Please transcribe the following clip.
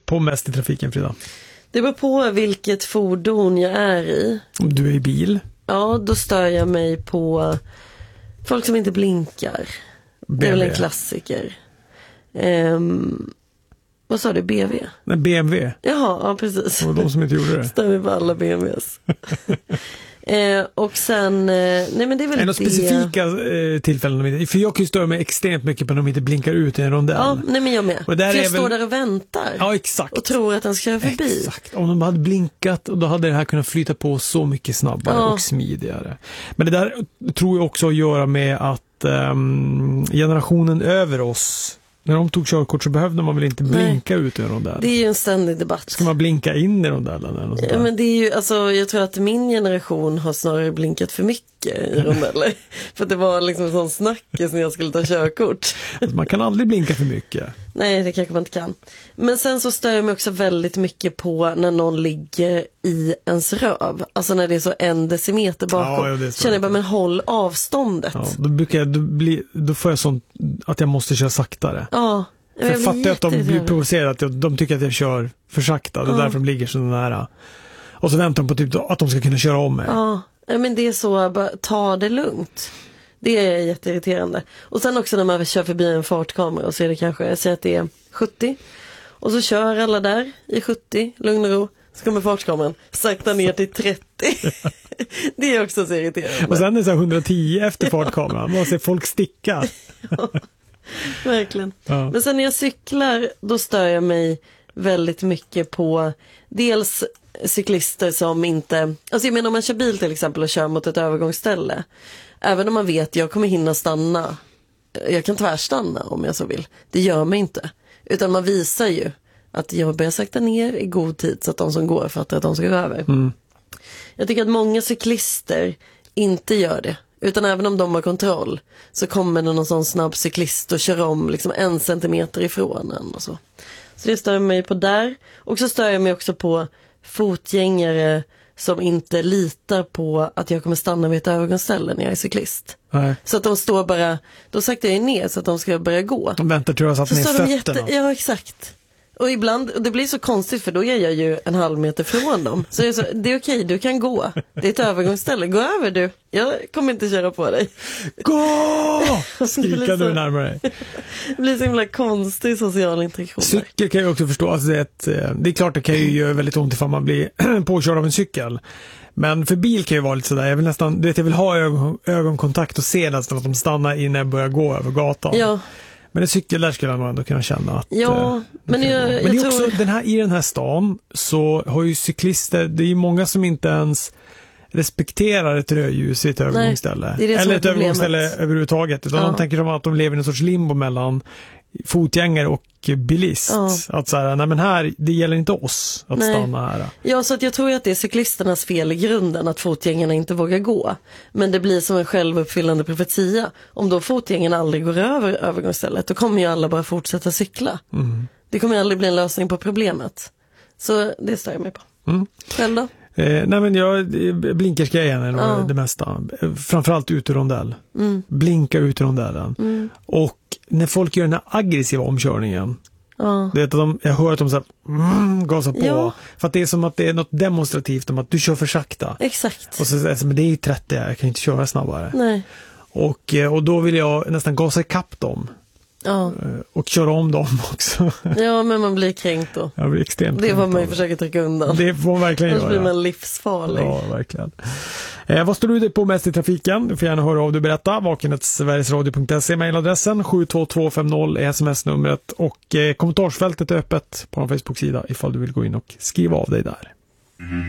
på mest i trafiken, Frida? Det beror på vilket fordon jag är i. Om du är i bil? Ja, då stör jag mig på folk som inte blinkar. Det är väl en klassiker. Vad sa du? BV? Nej, BMW. Jaha, ja precis. Och de som inte gjorde det. Stämmer på alla BMWs. Och sen, nej men det är väl några specifika tillfällen, för jag kan ju störa mig extremt mycket på när de inte blinkar ut i en rondell. Ja, nej men jag med. Och där för jag är står där och väntar. Ja, exakt. Och tror att den ska köra förbi. Exakt. Om de hade blinkat, och då hade det här kunnat flyta på så mycket snabbare och smidigare. Men det där tror jag också att göra med att generationen över oss, när de tog körkort så behövde man väl inte blinka ut i en rondell. Det är ju en ständig debatt. Ska man blinka in i rondellen eller något sånt där? Ja, men det är ju, alltså, jag tror att min generation har snarare blinkat för mycket i rondeller. För det var liksom sån snackis när jag skulle ta körkort. Alltså, man kan aldrig blinka för mycket. Nej, det kanske man inte kan. Men sen så stör jag mig också väldigt mycket på när någon ligger i ens röv. Alltså när det är så 1 decimeter bakom. Ja, känner jag bara, men håll avståndet. Ja, då får jag sånt att jag måste köra saktare. Ja. För jag fattar att de blir provocerade, att de tycker att jag kör för sakta. Det är därför de ligger så nära. Och så väntar de på typ att de ska kunna köra om mig. Ja, men det är så, bara ta det lugnt. Det är jätteirriterande. Och sen också när man kör förbi en fartkamera och så är det kanske, jag säger att det är 70. Och så kör alla där i 70, lugn och ro. Så kommer fartkameran sakta ner till 30. Det är också så irriterande. Och sen är det så här 110 efter fartkameran. Man ser folk sticka. Ja, verkligen. Ja. Men sen när jag cyklar, då stör jag mig väldigt mycket på dels cyklister som inte... Alltså jag menar om man kör bil till exempel och kör mot ett övergångsställe. Även om man vet att jag kommer hinna stanna. Jag kan tvärstanna om jag så vill. Det gör mig inte. Utan man visar ju att jag börjar sakta ner i god tid så att de som går fattar att de ska gå över. Mm. Jag tycker att många cyklister inte gör det. Utan även om de har kontroll så kommer det någon sån snabb cyklist och kör om liksom 1 centimeter ifrån en och så. Så det stör jag mig på där. Och så stör jag mig också på fotgängare som inte litar på att jag kommer stanna vid ett övergångsställe när jag är cyklist. Nej. Så att de står bara, då saktar jag ner så att de ska börja gå. De väntar till jag satt ner fötterna. Ja, exakt. Och ibland, och det blir så konstigt för då är jag ju 1,5 meter från dem. Så det är okej, du kan gå. Det är ett övergångsställe, gå över du. Jag kommer inte köra på dig. Gå! Skrika du närmare dig. Det blir så himla konstig social interaktion. Cykel kan jag också förstå. Alltså det är klart det kan ju göra väldigt ont ifall man blir påkörd av en cykel. Men för bil kan ju vara lite sådär. Jag vill nästan, jag vill ha ögonkontakt och se nästan att de stannar innan jag börjar gå över gatan. Ja. Men en cykel där skulle man ändå kunna känna att... Ja, men det är också, i den här stan så har ju cyklister, det är ju många som inte ens respekterar ett rödljus i ett övergångsställe. Eller ett övergångsställe överhuvudtaget. Utan de tänker som att de lever i en sorts limbo mellan fotgängare och bilist. Att så här, nej men här, det gäller inte oss att stanna här. Ja, så att jag tror att det är cyklisternas fel i grunden att fotgängarna inte vågar gå. Men det blir som en självuppfyllande profetia. Om då fotgängarna aldrig går över övergångsstället, då kommer ju alla bara fortsätta cykla. Mm. Det kommer aldrig bli en lösning på problemet. Så det står jag med på. Mm. Själv då? Nej men blinkersgrejen är nog det mesta. Framförallt ut ur rondell. Mm. Blinka ut ur rondellen. Mm. Och när folk gör den här aggressiva omkörningen. Det är att jag hör att de så här, gasar på. Ja. För att det är som att det är något demonstrativt om att du kör för sakta. Exakt. Och så men det är ju 30, jag kan inte köra snabbare. Nej. Och då vill jag nästan gasa ikapp dem. Ja. Och köra om dem också. Ja, men man blir kränkt då. Jag blir extremt kränkt. Det får man ju försöka trycka undan. Det får man verkligen göra. Annars blir man livsfarlig. Ja, verkligen. Vad står du på mest i trafiken? Du får gärna höra av dig och berätta. vakenet.sverigesradio.se mailadressen. 72250 är sms-numret. Och kommentarsfältet är öppet på vår Facebook-sida ifall du vill gå in och skriva av dig där.